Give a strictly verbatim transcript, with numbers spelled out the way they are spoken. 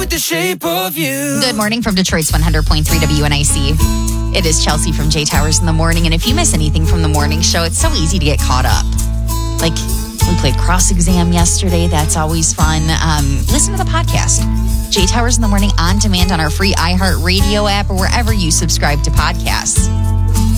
with the shape of you. Good morning from Detroit's one hundred point three W N I C. It is Chelsea from J Towers in the morning, and if you miss anything from the morning show, it's so easy to get caught up. Like, we played Cross Exam yesterday. That's always fun. Um, listen to the podcast. J Towers in the morning on demand on our free iHeartRadio app or wherever you subscribe to podcasts.